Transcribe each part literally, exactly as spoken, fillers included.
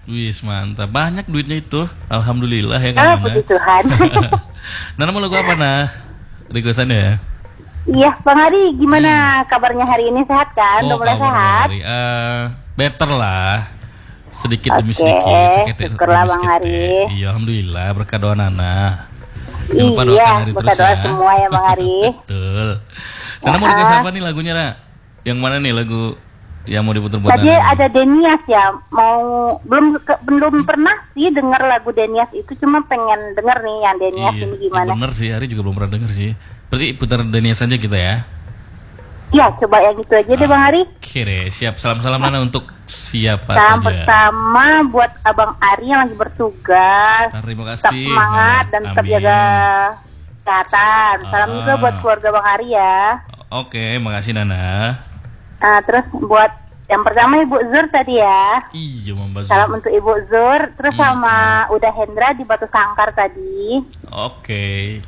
Wis mantap, banyak duitnya itu. Alhamdulillah ya Ah, Kang puji Nana. Tuhan. Nana mau lagu apa nah? Requestannya ya? Iya, Bang Ari, gimana kabarnya hari ini? Sehat kan? Udah mulai kabar Bang sehat? Ari. Eh, better lah. Sedikit demi Oke, sedikit, sedikit syukurlah demi Bang sedikit. Ari. Iya, alhamdulillah berkah doa Nana. Jangan lupa doakan Iya, Ari berkah terus doa ya. semua ya Bang Ari. Betul. Nana mau Ya. request apa nih lagunya, Ra? Yang mana nih lagu yang mau diputar buat Tadi Nana? ada Denias ya, mau belum ke- belum pernah sih dengar lagu Denias itu, cuma pengen denger nih yang Denias Iya, ini gimana. bener sih, Ari juga belum pernah denger sih. Berarti putar Denias aja kita ya. Ya, coba yang itu aja deh Bang Ari. Oke deh, siap. Salam-salam Nana untuk siapa Salam saja. pertama buat Abang Ari yang lagi bertugas. Terima Tetap kasih. semangat Nana. dan tetap Amin. jaga kesehatan. Salam Ah. juga buat keluarga Bang Ari ya. Oke, makasih Nana. Nah, terus buat yang pertama Ibu Zur tadi ya. Iya, Mbak Salam Zur. untuk Ibu Zur. Terus Hmm. sama Uda Hendra di Batu Sangkar tadi. Oke.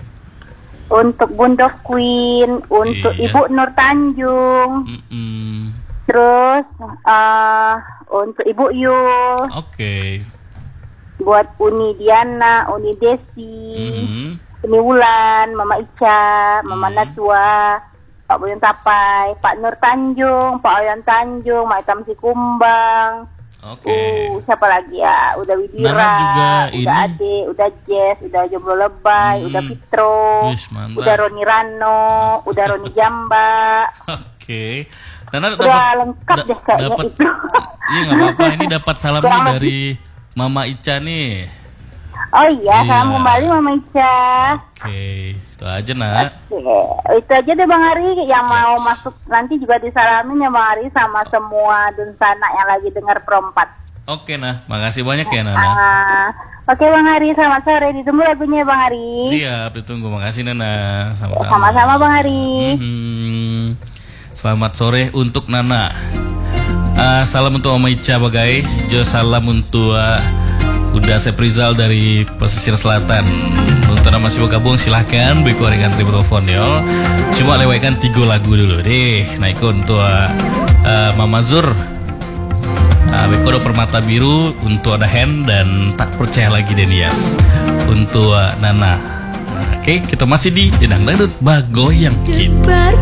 Untuk Bunda Queen, untuk Iya. Ibu Nur Tanjung, Mm-mm. terus eh, untuk Ibu Yul, Oke. buat Uni Diana, Uni Desi, Mm-mm. Uni Wulan, Mama Ica, Mama Hmm. Najwa, Pak Boyan Tapai, Pak Nur Tanjung, Pak Oyan Tanjung, Mak Itam Sikumbang. Oke. Uh, siapa lagi ya? Udah Widira, Nana juga udah ini. Ade, udah Jess, udah Jomblo Lebay, Hmm. udah Fitro, Wis, mantap. udah Roni Rano, udah Roni Jamba. Oke. Nana Udah dapat lengkap da- deh kayaknya dapat itu. Iya nggak apa-apa. Ini dapat salam Kurang nih lebih. dari Mama Ica nih. Oh iya, Iya. salam kembali Mama Ica. Oke, itu aja nak. Oke, itu aja deh Bang Ari. Yang mau Yes. masuk nanti juga disalamin ya Bang Ari sama semua Dunsana yang lagi dengar Perempat. Oke nah, makasih banyak ya Nana. Ah, oke Bang Ari, selamat sore. Ditunggu lagunya Bang Ari. Siap, ditunggu. Makasih Nana. Sama-sama. Sama-sama Bang Ari. Mhm. Selamat sore untuk Nana. Ah, salam untuk Mama Ica Bagai. Jo salam untuk ah, Uda Seprizal dari pesisir selatan. Untuk Nana masih bergabung silahkan beko dengan telepon yo. Cuma lewatkan tiga lagu dulu deh. Naik untuk ah, ah, Mama Zur. Uh, Beko do Permata Biru untuk ada Hen dan tak percaya lagi Denias untuk uh, Nana. Nah, oke, kita masih di Dendang Dangdut Bagoyang Kita.